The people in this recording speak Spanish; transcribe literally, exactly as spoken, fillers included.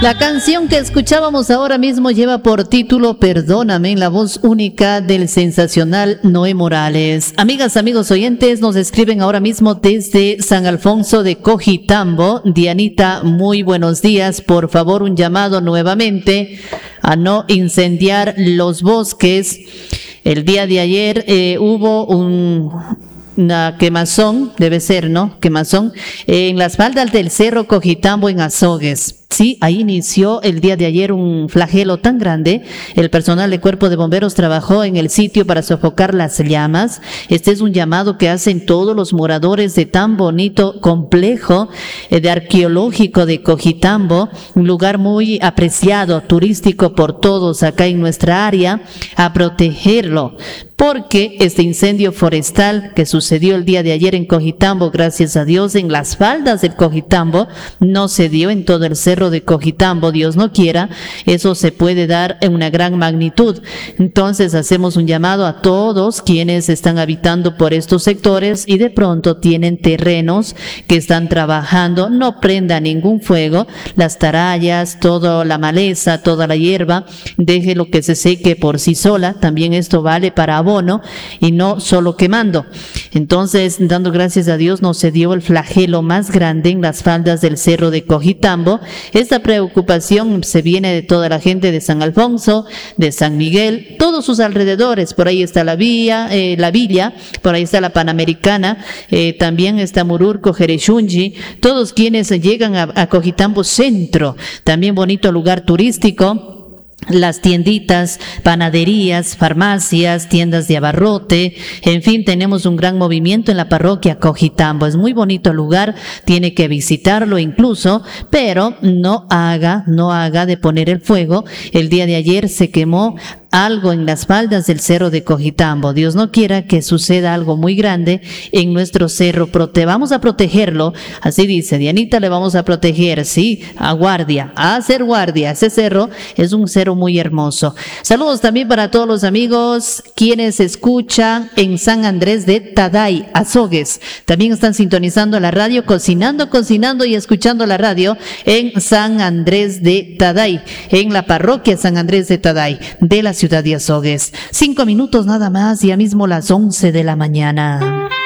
La canción que escuchábamos ahora mismo lleva por título Perdóname, en la voz única del sensacional Noé Morales. Amigas, amigos oyentes, nos escriben ahora mismo desde San Alfonso de Cojitambo. Dianita, muy buenos días. Por favor, un llamado nuevamente a no incendiar los bosques. El día de ayer eh, hubo un... una quemazón, debe ser, ¿no? Quemazón, eh, en las faldas del Cerro Cojitambo en Azogues. Sí, ahí inició el día de ayer un flagelo tan grande. El personal del Cuerpo de Bomberos trabajó en el sitio para sofocar las llamas. Este es un llamado que hacen todos los moradores de tan bonito complejo eh, de arqueológico de Cojitambo, un lugar muy apreciado, turístico por todos acá en nuestra área, a protegerlo. Porque este incendio forestal que sucedió el día de ayer en Cojitambo, gracias a Dios, en las faldas del Cojitambo, no se dio en todo el cerro de Cojitambo, Dios no quiera, eso se puede dar en una gran magnitud. Entonces hacemos un llamado a todos quienes están habitando por estos sectores y de pronto tienen terrenos que están trabajando, no prenda ningún fuego, las tarallas, toda la maleza, toda la hierba, déjelo que se seque por sí sola, también esto vale para abono y no solo quemando. Entonces, dando gracias a Dios, no se dio el flagelo más grande en las faldas del cerro de Cojitambo. Esta preocupación se viene de toda la gente de San Alfonso, de San Miguel, todos sus alrededores. Por ahí está la vía, eh, la villa, por ahí está la Panamericana, eh, también está Mururco, Jerechunji, todos quienes llegan a, a Cojitambo Centro, también bonito lugar turístico. Las tienditas, panaderías, farmacias, tiendas de abarrote, en fin, tenemos un gran movimiento en la parroquia Cojitambo. Es muy bonito el lugar, tiene que visitarlo incluso, pero no haga, no haga de poner el fuego. El día de ayer se quemó algo en las faldas del cerro de Cojitambo. Dios no quiera que suceda algo muy grande en nuestro cerro. Prote vamos a protegerlo, así dice Dianita, le vamos a proteger, sí, a guardia, a hacer guardia. Ese cerro es un cerro muy hermoso. Saludos también para todos los amigos quienes escuchan en San Andrés de Taday, Azogues. También están sintonizando la radio, cocinando, cocinando y escuchando la radio en San Andrés de Taday, en la parroquia San Andrés de Taday de la ciudad de Azogues. Cinco minutos nada más, ya mismo las once de la mañana.